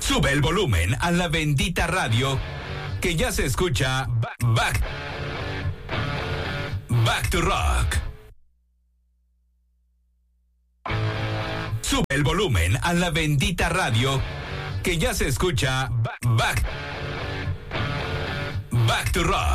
Sube el volumen a la bendita radio, que ya se escucha Back to Rock. Sube el volumen a la bendita radio, que ya se escucha Back to Rock.